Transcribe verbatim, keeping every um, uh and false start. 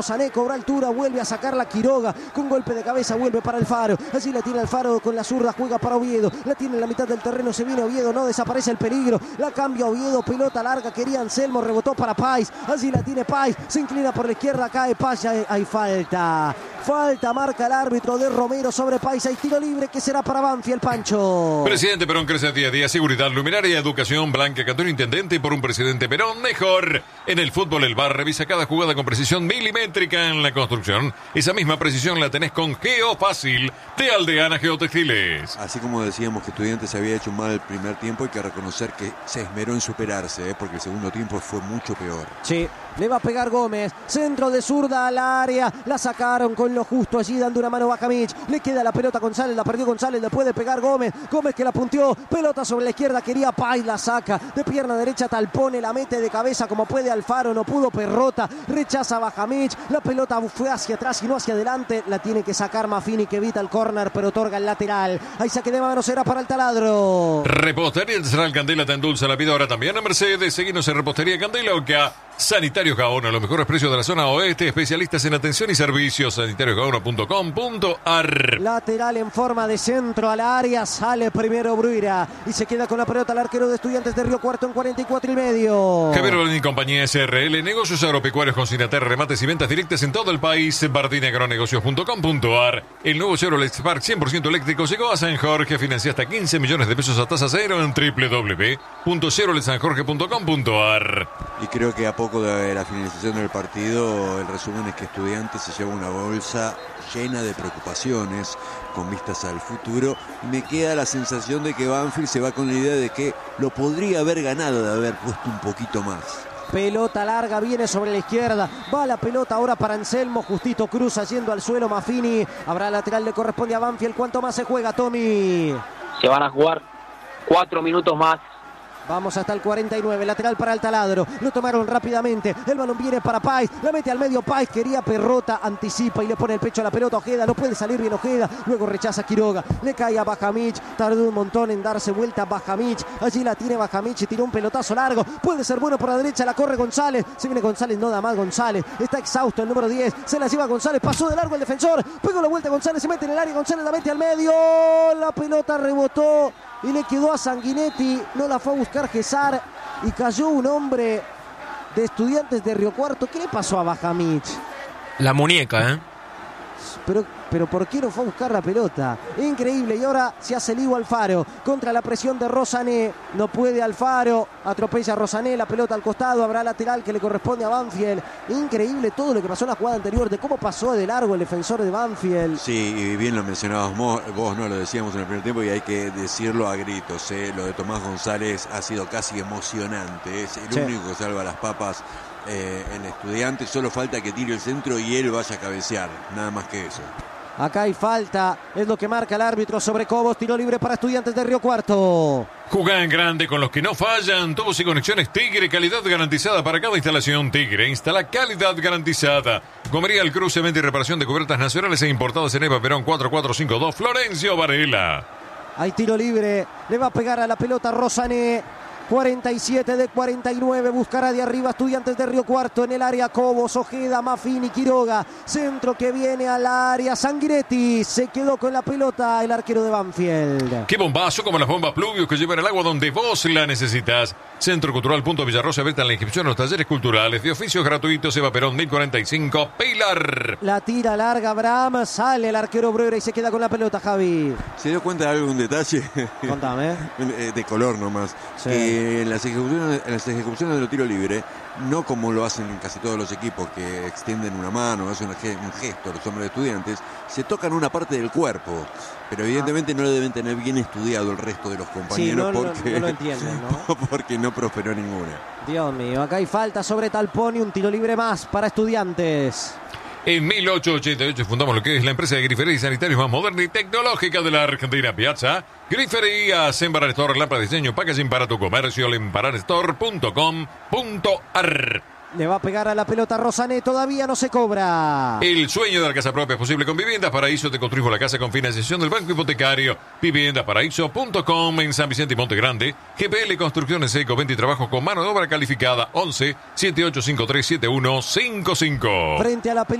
Sané cobra altura, vuelve a sacar la Quiroga con golpe de cabeza, vuelve para Alfaro, allí la tiene Alfaro con la zurda, juega para Oviedo, la tiene en la mitad del terreno, se viene Oviedo, no desaparece el peligro, la cambia Oviedo, pelota larga, quería Anselmo, rebotó para Pais, allí la tiene Pais, se inclina por la izquierda, cae Pais, hay, hay falta, falta, marca el árbitro de Romero sobre Pais, hay tiro libre que será para Banfield, Pancho. Presidente Perón crece día a día, seguridad, luminaria, educación, Blanca Cantón intendente, por un presidente Perón mejor. En el fútbol el V A R revisa cada jugada con precisión milimétrica. En la construcción, esa misma precisión la tenés con Geofácil de Aldeana Geotextiles. Así como decíamos que Estudiantes había hecho mal el primer tiempo, hay que reconocer que se esmeró en superarse, ¿eh? porque el segundo tiempo fue mucho peor. Sí, le va a pegar Gómez, centro de zurda al área, la sacaron con lo justo allí dando una mano Bajamich, le queda la pelota a González, la perdió González, le puede pegar Gómez, Gómez que la punteó, pelota sobre la izquierda, quería Pais, la saca, de pierna derecha Talpone, la mete de cabeza como puede Alfaro, no pudo Perrota, rechaza Bajamich, la pelota fue hacia atrás y no hacia adelante, la tiene que sacar Maffini que evita el córner pero otorga el lateral, ahí saque de manos será para el taladro. Repostería Artesanal Candela te endulza la vida ahora también a Mercedes, seguinos en Repostería Candela o que Sanitarios Gaona, los mejores precios de la zona oeste, especialistas en atención y servicios, sanitarios gaona punto com punto a r. Lateral en forma de centro al área, sale primero Bruira y se queda con la pelota el arquero de Estudiantes de Río Cuarto en cuarenta y cuatro y medio. Javier Olin y compañía S R L, negocios agropecuarios con Sinater, remates y ventas directas en todo el país, bardinagronegocios punto com punto a r. El nuevo Chevrolet Spark cien por ciento eléctrico llegó a San Jorge, financia hasta quince millones de pesos a tasa cero en doble u doble u doble u punto chevrolet san jorge punto com punto a r. Y creo que a poco de la finalización del partido, el resumen es que Estudiantes se lleva una bolsa llena de preocupaciones con vistas al futuro. Me queda la sensación de que Banfield se va con la idea de que lo podría haber ganado de haber puesto un poquito más. Pelota larga, viene sobre la izquierda, va la pelota ahora para Anselmo, justito cruza yendo al suelo Maffini, habrá lateral, le corresponde a Banfield. ¿Cuánto más se juega, Tommy? Se van a jugar cuatro minutos más. Vamos hasta el cuarenta y nueve, lateral para el taladro, lo tomaron rápidamente, el balón viene para Pais, la mete al medio Pais, quería Perrota, anticipa y le pone el pecho a la pelota Ojeda, no puede salir bien Ojeda, luego rechaza Quiroga, le cae a Bajamich, tardó un montón en darse vuelta Bajamich, allí la tiene Bajamich y tiró un pelotazo largo, puede ser bueno por la derecha, la corre González, se viene González, no da más González, está exhausto el número diez, se la lleva González, pasó de largo el defensor, pegó la vuelta González, se mete en el área, González la mete al medio, la pelota rebotó y le quedó a Sanguinetti, no la fue a buscar Gesar y cayó un hombre de Estudiantes de Río Cuarto. ¿Qué le pasó a Bajamich? La muñeca, ¿eh? Pero, pero ¿por qué no fue a buscar la pelota? Increíble, y ahora se hace lío Alfaro contra la presión de Rosané, no puede Alfaro, atropella a Rosané, la pelota al costado, habrá lateral que le corresponde a Banfield. Increíble todo lo que pasó en la jugada anterior, de cómo pasó de largo el defensor de Banfield. Sí, y bien lo mencionabas vos, vos no lo decíamos en el primer tiempo y hay que decirlo a gritos, ¿eh? Lo de Tomás González ha sido casi emocionante, es el sí. único que salva las papas. Eh, en Estudiantes, solo falta que tire el centro y él vaya a cabecear, nada más que eso. Acá hay falta, es lo que marca el árbitro sobre Cobos, tiro libre para Estudiantes de Río Cuarto. Jugá en grande con los que no fallan, tubos y conexiones Tigre, calidad garantizada para cada instalación Tigre, instala calidad garantizada. Comería El Cruce, venta y reparación de cubiertas nacionales e importadas en Eva Perón cuatro cuatro cinco dos, Florencio Varela. Hay tiro libre, le va a pegar a la pelota Rosané. cuarenta y siete de cuarenta y nueve, buscará de arriba Estudiantes de Río Cuarto en el área Cobos, Ojeda, Maffini, Quiroga, centro que viene al área, Sanguinetti, se quedó con la pelota el arquero de Banfield. Qué bombazo como las bombas Pluvius que llevan el agua donde vos la necesitas. Centro Cultural Punto Villarrosa, abierta la inscripción a los talleres culturales de oficios gratuitos, Eva Perón mil cuarenta y cinco, Pilar. La tira larga Abraham, sale el arquero Bruera y se queda con la pelota, Javi. ¿Se dio cuenta de algún detalle? Contame. De color nomás. Sí. Que en las ejecuciones, en las ejecuciones de los tiros libres, no como lo hacen en casi todos los equipos que extienden una mano, hacen un gesto los hombres de Estudiantes, se tocan una parte del cuerpo, pero evidentemente ah. no lo deben tener bien estudiado el resto de los compañeros. Sí, no, porque, no, no lo entienden, ¿no? Porque no prosperó ninguna. Dios mío, acá hay falta sobre Talponi, un tiro libre más para Estudiantes. En mil ochocientos ochenta y ocho fundamos lo que es la empresa de grifería y sanitarios más moderna y tecnológica de la Argentina, Piazza. Griferías, Embarar Store, lámpara de diseño, packaging para tu comercio, embarar store punto com punto a r. Le va a pegar a la pelota Rosané, todavía no se cobra. El sueño de la casa propia es posible con Viviendas Paraíso. Te construimos la casa con financiación del Banco Hipotecario. viviendas paraíso punto com en San Vicente y Monte Grande. G P L Construcciones Eco, venta y trabajo con mano de obra calificada. once, setenta y ocho cincuenta y tres, setenta y uno cincuenta y cinco. Frente a la pelota.